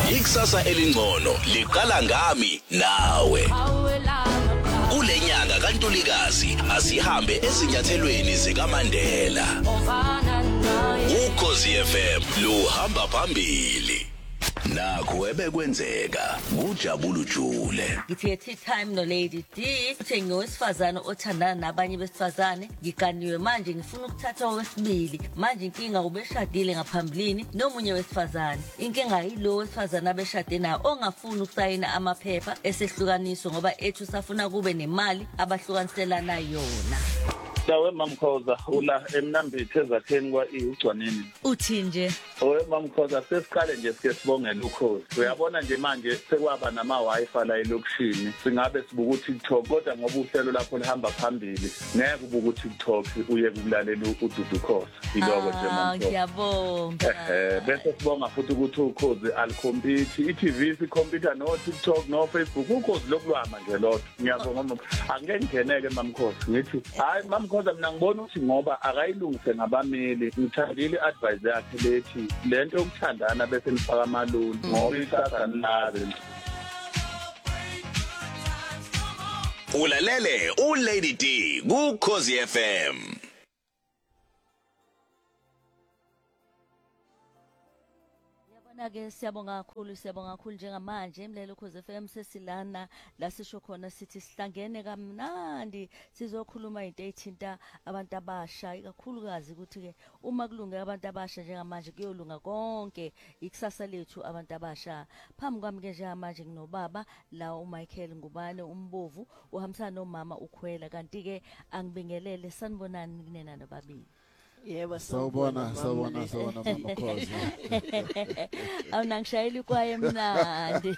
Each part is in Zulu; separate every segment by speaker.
Speaker 1: Ikusasa elingcono liqala ngami nawe. Kulenyanga kaNtulikazi asihambe ezinyathelweni zikaMandela. Ukhozi FM luhamba phambili. Nakho ebekwenzeka kujabula Jule.
Speaker 2: Ngithi tea time no lady D uthi ngowesifazane othandana nabanye besifazane ngiganiwe manje ngifuna ukuthatha owesibili manje inkinga ubeshadile ngaphambilini nomunye wesifazane inkinga yilo wesifazane abeshade nayo ongafuni ukusayina amaphepha esehlukaniso ngoba ethu safuna kube nemali abahlukanisela yona.
Speaker 3: Dawe mamkhoza ula emnambithi ezakheni kwa ugcwaneni
Speaker 2: Uthi nje
Speaker 3: owe mamkhoza sesiqale nje sike sibongela ukhozi uyabona nje manje sekwaba nama wifi la elokushini singabe sibuka uTikTok kodwa ngoba uhlelo lapho lihamba phambili ngeke ubuka uTikTok uye kulalela uDudu Khoza iloko nje mamkhoza
Speaker 2: ngiyabonga
Speaker 3: bese sibonga futhi ukuthi ukhozi alikhompiti iTV sikhompita no TikTok no Facebook ukhozi lokulwama nje lotho ngiyabonga angeke ngeneke mamkhoza ngithi hayi mamkhoza mina ngibona ukuthi ngoba akayilungise ngabameli ngithandile advice yakhe lethi lento yokuthandana bese nifaka amaloli ngoba isasa ninazi.
Speaker 1: Ulalele uLady D kuKhozi FM.
Speaker 2: Ke siyabonga kakhulu njengamanje emlelo Ukhozi FM sesilana la sisho khona sithi sihlangene kamnandi sizokhuluma into ethinta abantu abasha ikakhulukazi ukuthi ke uma kulunge abantu abasha njengamanje kuyolunga konke ikusasa lethu abantu abasha. Phambi kwami ke njengamanje nginobaba la uMichael Ngubane umbovu uhambisana nomama ukhwela kanti ke angibingelele sanibonani kunena nobabili.
Speaker 4: Yebo
Speaker 5: sawubona Ukhozi.
Speaker 2: Awunangishayela ikwaye mnandi.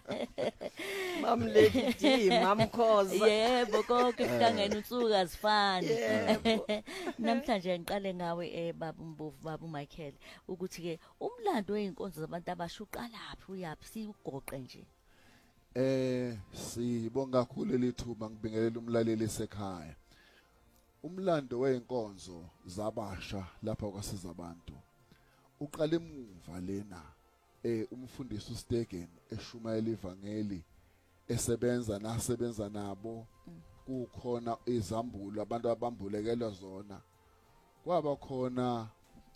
Speaker 4: Mamlady mamkhoza.
Speaker 2: Yebo konke kuhlangene unsuku azifani. Namhlanje ngiqale ngawe baba Mbovu baba uMichael ukuthi ke umlando weinkonzo zabantu abasha uqalaphi uyapi siugoqe nje.
Speaker 5: Sibonga kakhulu lethuba ngibingelela umlaleli esekhaya. Umlando weinkonzo zabasha lapha kwasiza abantu uqala emuva lena umfundisi uStegen eshumayela ivangeli esebenza nabo kukhona izambulo abantu abambulekelwa zona kwaba khona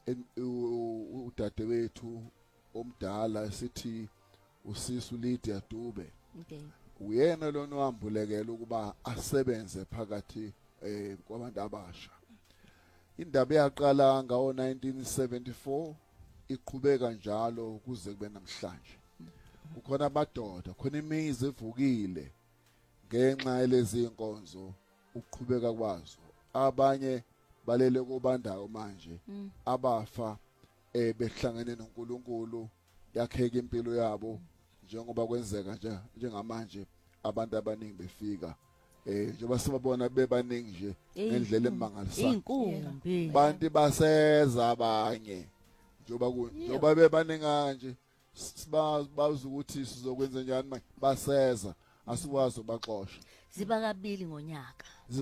Speaker 5: udadewethu omdala esithi uSisu Lydia Dube uyena lona owambulekela ukuba asebenze phakathi kwabantu abasha. Indaba yaqala ngawo 1974 iqhubeka njalo kuze kube namhlanje. Kukhona amadoda, khona imizi evukile ngenxa yalezi inkonzo ukuqhubeka kwazo. Abanye balele kubandayo manje abafa behlangene noNkulunkulu yakheka impilo yabo njengoba kwenzeka nje njengamanje abantu abaningi befika njengoba sibabona bebaningi nje ngendlela emangalisayo
Speaker 2: inkumbi
Speaker 5: bantu baseza abanye njengoba bebaningi kanje sibaza ukuthi sizokwenza njani manje baseza asikwazi ukubaxosha
Speaker 2: ziba kabili ngonyaka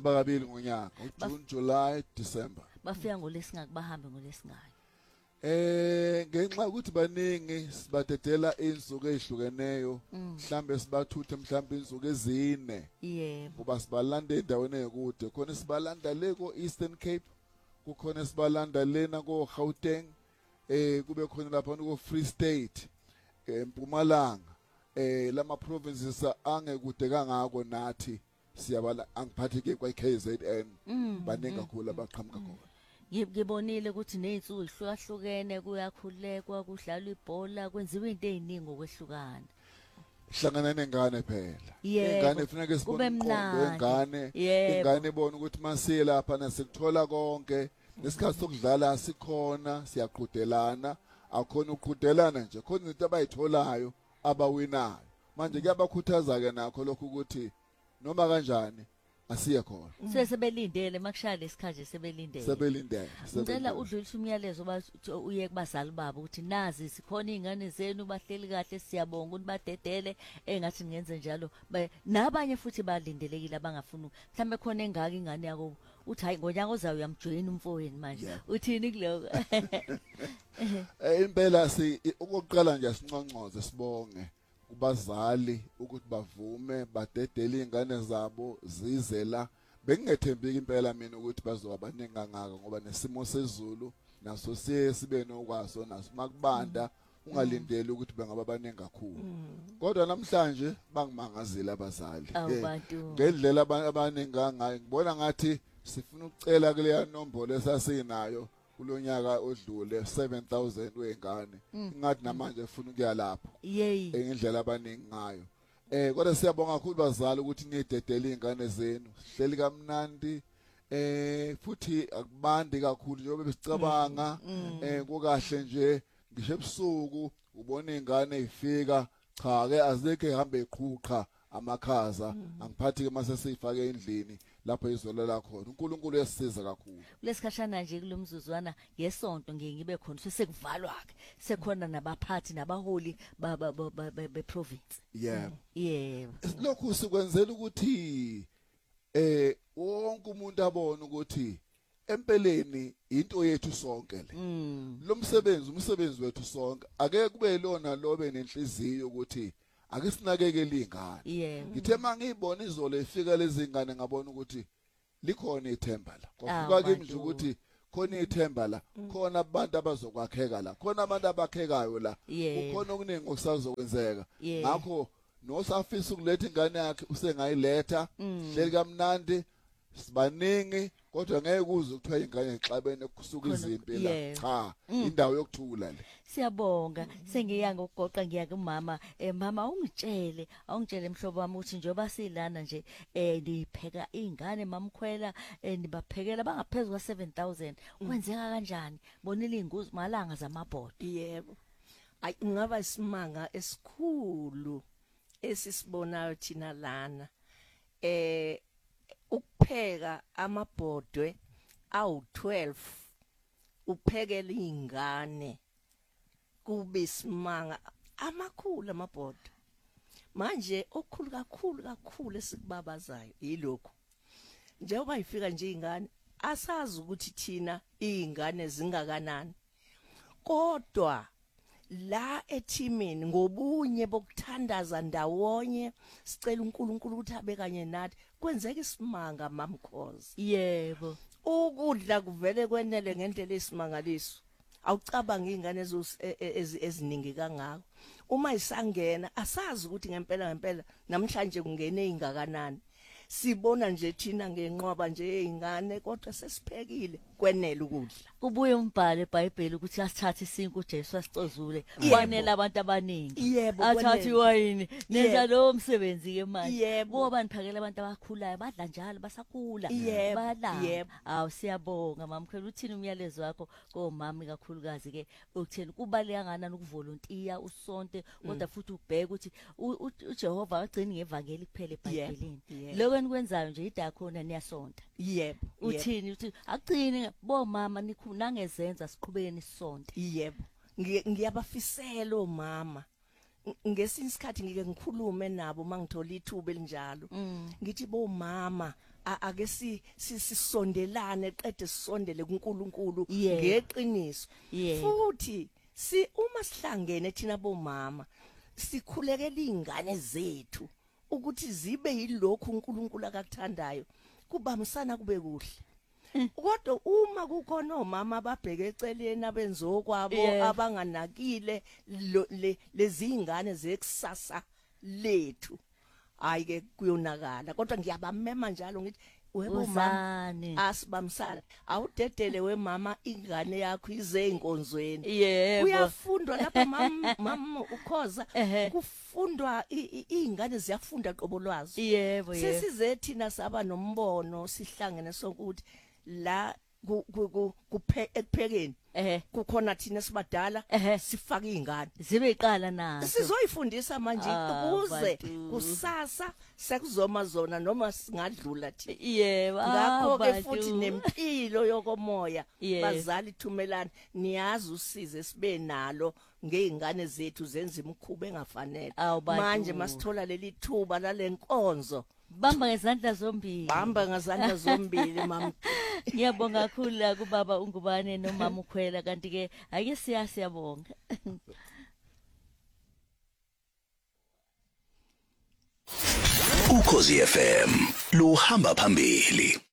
Speaker 5: uJune July December
Speaker 2: bafika ngolesingaki bahambe ngolesingaki
Speaker 5: ngenxa ukuthi baningi sibadedela insuku ezihlukeneyo mhlambe sibathuthe mhlambe insuku ezine
Speaker 2: yebo
Speaker 5: kuba sibalanda endaweni ekude khona sibalanda le ko Eastern Cape kukhona sibalanda lena ko Gauteng kube khona lapha ko Free State eMpumalanga lama provinces angekude kangako nathi siyabala angiphathi ke kwa KZN baningi kakhulu abaqhamuka khona.
Speaker 2: Ngibonile ukuthi nezinsuku ihlukahlukene kuyakhulekwa kudlalwa ibhola kwenziwa into eziningi ngokwehlukana.
Speaker 5: Hlangana nengane phela.
Speaker 2: Ingane
Speaker 5: ifuneka sibone ingane. Ingane ibona ukuthi masiye lapha nasikuthola konke. Nesikhathi sokudlala sikhona siyaqhudelana akhona uqhudelana nje khona izinto abayitholayo abawinayo. Manje kuyabakhuthaza ke nakho lokho ukuthi noma kanjani asiye khona
Speaker 2: sebelindele makushaya lesikhathi sebelindele ngicela udlulise umyalezo uye kubazali babo ukuthi nazi sikhona izingane zenu bahleli kahle siyabonga ukuthi badedele engathi ngenze njalo nabanye futhi balindelekile abangafuni mhlambe khona engaka ingane yako uthi hayi ngonyaka ozayo uyamjoyina umfowenu manje
Speaker 5: Yeah.
Speaker 2: uthini kuloko
Speaker 5: Impela okokuqala nje sinconcoze sibonge kubazali ukuthi bavume badedele izingane zabo zizela bengethembeki impela mina ukuthi bazoba baningi kangaka ngoba nesimo sezulu naso sibe nokwaso naso makubanda ungalindeli ukuthi bengaba baningi kakhulu kodwa namhlanje bangimangazile abazali
Speaker 2: awubantu
Speaker 5: ngendlela abaningi kangaka ngibona ngathi sifuna ukucela kuleya nombolo esasinayo kulonyaka odlule 7000 wengane ingathi namanje ufuna ukuya lapho
Speaker 2: yey
Speaker 5: ngendlela abaningi ngayo kodwa siyabonga kakhulu bazali ukuthi nidedele izingane zenu hleli kamnandi futhi akubandi kakhulu njengoba besicabanga kokahle nje ngisho ebusuku ubona izingane ezifika cha ke azeke ihambe iqhuqa amakhaza angiphathi ke mase sifake endlini lapho izolela khona uNkulunkulu uyasiza kakhulu
Speaker 2: kulesikhashana nje kulomzuzwana ngesonto ngibe khona sekuvalwa ke sekhona nabaphathi nabaholi be province
Speaker 5: yeah
Speaker 2: yebo
Speaker 5: lokhu sikwenzela ukuthi wonke umuntu abone ukuthi empeleni into yethu sonke le lo umsebenzi wethu sonke ake kube lona lobe nenhliziyo ukuthi ake sinakekele izingane
Speaker 2: yebo
Speaker 5: ngithe mangibona izolo efika lezi zingane ngabona ukuthi likhona ithemba la kwafika kimi nje ukuthi khona ithemba la khona abantu abazokwakheka la khona abantu abakhekayo la kukhona okuningi okusazokwenzeka ngakho nosafisa ukuletha ingane yakhe usengayiletha hleli kamnandi sibaningi kodwa ngeke kuze ukuthiwa ingane exabene kusuka izimpi la cha indawo yokuthula le
Speaker 2: siyabonga sengiya ngokugoqa ngiya kumama mama awungitshele mhlobo wami uthi njoba silana nje nipheka izingane mamkhwela nibaphekela bangaphezulu ka 7000 kwenzeka kanjani bonile inguzi malanga zamabhodo
Speaker 4: yebo ayi ngaba isimanga esikhulu esisibonayo thina lana ukupheka amabhodwe awu12 uphekela izingane kube isimanga amakhulu amabhodwe manje okukhulu kakhulu esikubabazayo yilokho njengoba ifika nje izingane asazi ukuthi thina izingane zingakanani kodwa la ethimini ngobunye bokuthandaza ndawonye sicela uNkulunkulu ukuthi abe kanye nathi kwenzeka isimanga mamkhozi
Speaker 2: yebo
Speaker 4: ukudla kuvele kwenele ngendlela esimangaliso awucabanga izingane eziningi kangako uma isangena asazi ukuthi ngempela namhlanje kungene ingakanani sibona nje thina ngenqwaba nje izingane kodwa sesiphekile kwenele ukudla
Speaker 2: kubuye umbhalo eBhayibheli ukuthi asithathe isinko uJesu asicozule kwanele abantu abaningi athathe iwayini nenza lo msebenzi ke manje boba niphakela abantu abakhulayo badla njalo basakhula badla awu siyabonga mamkhwela uthini umyalezo wakho komama kakhulukazi ke ukutheni kubaleka ngana ukuvolontiya usonte kodwa futhi ubheke ukuthi uJehova agcini ngevangeli kuphela eBhayibhelini lokho enikwenzayo nje idakhona niyasonta
Speaker 4: yebo
Speaker 2: uthini uthi agcini bomama nangezenza siqhubekeni isonto
Speaker 4: yebo ngiyabafisela omama ngesinye isikhathi ngike ngikhulume nabo mangithola ithuba elinjalo ngithi bomama ake sisondelane qede sisondele kuNkulunkulu ngeqiniso futhi uma sihlangene thina bomama sikhulekela izingane zethu ukuthi zibe yilokhu uNkulunkulu akuthandayo kubamisana kube kuhle kodwa uma kukhona omama ababheke eceleni abenzokwabo abanganakile lezi ingane zekusasa lethu ayike kuyonakala kodwa ngiyabamema njalo ngithi webo mama asibamsana awudedele wemama ingane yakho ize enkonzweni kuyafundwa lapha mama ukhoza kufundwa izingane ziyafunda qobolwazi sesize thina saba nombono sihlangene sokuthi la ekuphekeni kukhona thina sibadala sifaka izingane
Speaker 2: zibe iqala nazo
Speaker 4: sizoyifundisa manje ukuze kusasa sekuzoma zona noma singadlula thina ngakho ke futhi nempilo yokomoya bazali thumelana niyazi usize sibe nalo ngeingane zethu zenza imikhuba engafanele manje masithola leli thuba lalenkonzo
Speaker 2: bamba ngezandla zombili
Speaker 4: mama
Speaker 2: Ngiyabonga kakhulu kubaba uNgubane nomama uKhwela kanti ke ake siyabonga.
Speaker 1: Ukhozi FM luhamba phambili.